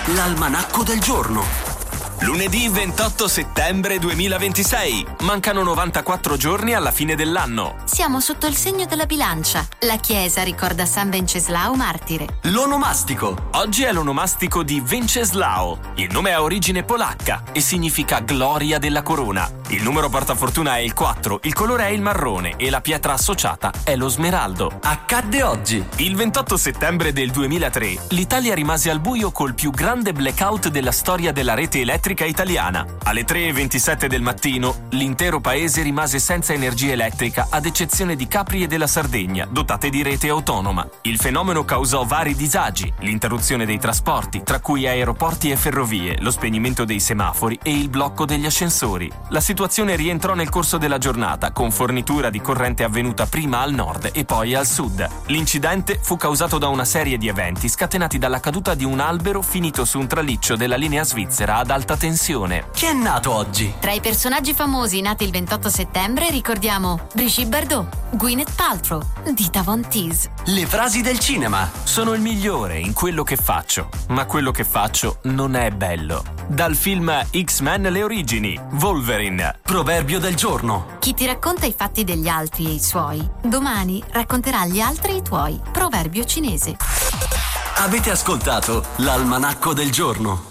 l'almanacco del giorno. Lunedì 28 settembre 2026. Mancano 94 giorni alla fine dell'anno. Siamo sotto il segno della bilancia. La Chiesa ricorda San Venceslao martire. L'onomastico. Oggi è l'onomastico di Venceslao. Il nome ha origine polacca e significa gloria della corona. Il numero portafortuna è il 4, il colore è il marrone e la pietra associata è lo smeraldo. Accadde oggi. Il 28 settembre del 2003 l'Italia rimase al buio col più grande blackout della storia della rete elettrica italiana. Alle 3:27 del mattino l'intero paese rimase senza energia elettrica ad eccezione di Capri e della Sardegna, dotate di rete autonoma. Il fenomeno causò vari disagi, l'interruzione dei trasporti, tra cui aeroporti e ferrovie, lo spegnimento dei semafori e il blocco degli ascensori. La situazione rientrò nel corso della giornata, con fornitura di corrente avvenuta prima al nord e poi al sud. L'incidente fu causato da una serie di eventi scatenati dalla caduta di un albero finito su un traliccio della linea svizzera ad alta tensione. Chi è nato oggi? Tra i personaggi famosi nati il 28 settembre ricordiamo Brigitte Bardot, Gwyneth Paltrow, Dita Von Teese. Le frasi del cinema. Sono il migliore in quello che faccio, ma quello che faccio non è bello. Dal film X-Men le origini, Wolverine. Proverbio del giorno. Chi ti racconta i fatti degli altri e i suoi, domani racconterà agli altri i tuoi. Proverbio cinese. Avete ascoltato l'almanacco del giorno.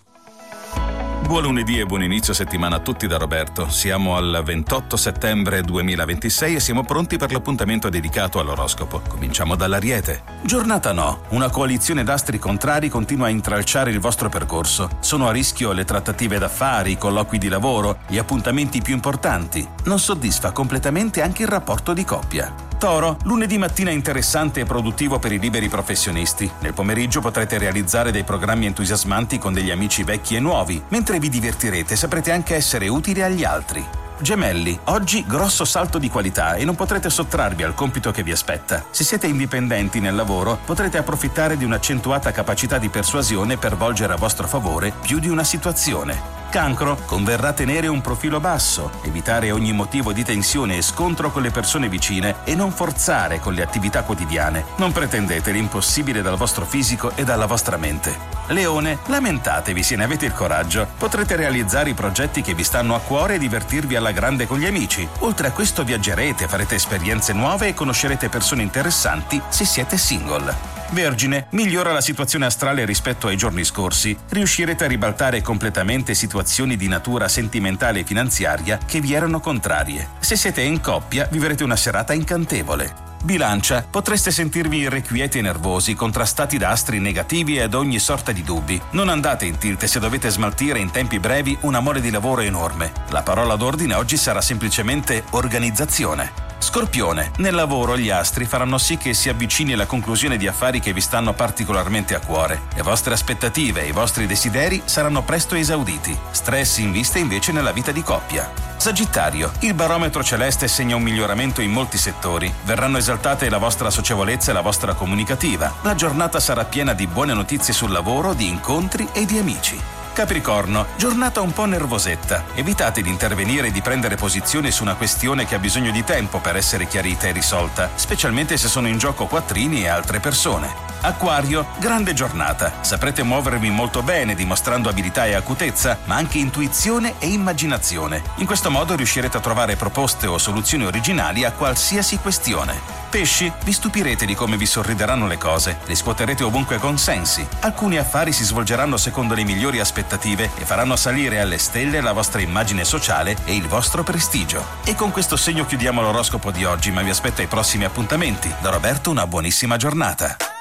Buon lunedì e buon inizio settimana a tutti da Roberto. Siamo al 28 settembre 2026 e siamo pronti per l'appuntamento dedicato all'oroscopo. Cominciamo dall'Ariete. Giornata no. Una coalizione d'astri contrari continua a intralciare il vostro percorso. Sono a rischio le trattative d'affari, i colloqui di lavoro, gli appuntamenti più importanti. Non soddisfa completamente anche il rapporto di coppia. Toro, lunedì mattina interessante e produttivo per i liberi professionisti. Nel pomeriggio potrete realizzare dei programmi entusiasmanti con degli amici vecchi e nuovi. Mentre vi divertirete, saprete anche essere utili agli altri. Gemelli, oggi grosso salto di qualità e non potrete sottrarvi al compito che vi aspetta. Se siete indipendenti nel lavoro, potrete approfittare di un'accentuata capacità di persuasione per volgere a vostro favore più di una situazione. Cancro, converrà tenere un profilo basso, evitare ogni motivo di tensione e scontro con le persone vicine e non forzare con le attività quotidiane. Non pretendete l'impossibile dal vostro fisico e dalla vostra mente. Leone, lamentatevi se ne avete il coraggio. Potrete realizzare i progetti che vi stanno a cuore e divertirvi alla grande con gli amici. Oltre a questo viaggerete, farete esperienze nuove e conoscerete persone interessanti se siete single. Vergine, migliora la situazione astrale rispetto ai giorni scorsi. Riuscirete a ribaltare completamente situazioni di natura sentimentale e finanziaria che vi erano contrarie. Se siete in coppia, vivrete una serata incantevole. Bilancia, potreste sentirvi irrequieti e nervosi, contrastati da astri negativi ed ogni sorta di dubbi. Non andate in tilt se dovete smaltire in tempi brevi una mole di lavoro enorme. La parola d'ordine oggi sarà semplicemente organizzazione. Scorpione, nel lavoro gli astri faranno sì che si avvicini la conclusione di affari che vi stanno particolarmente a cuore. Le vostre aspettative e i vostri desideri saranno presto esauditi. Stress in vista invece nella vita di coppia. Sagittario, il barometro celeste segna un miglioramento in molti settori. Verranno esaltate la vostra socievolezza e la vostra comunicativa. La giornata sarà piena di buone notizie sul lavoro, di incontri e di amici. Capricorno, giornata un po' nervosetta. Evitate di intervenire e di prendere posizione su una questione che ha bisogno di tempo per essere chiarita e risolta, specialmente se sono in gioco quattrini e altre persone. Acquario, grande giornata. Saprete muovervi molto bene, dimostrando abilità e acutezza, ma anche intuizione e immaginazione. In questo modo riuscirete a trovare proposte o soluzioni originali a qualsiasi questione. Pesci, vi stupirete di come vi sorrideranno le cose, riscuoterete ovunque consensi. Alcuni affari si svolgeranno secondo le migliori aspettative e faranno salire alle stelle la vostra immagine sociale e il vostro prestigio. E con questo segno chiudiamo l'oroscopo di oggi, ma vi aspetto ai prossimi appuntamenti. Da Roberto una buonissima giornata.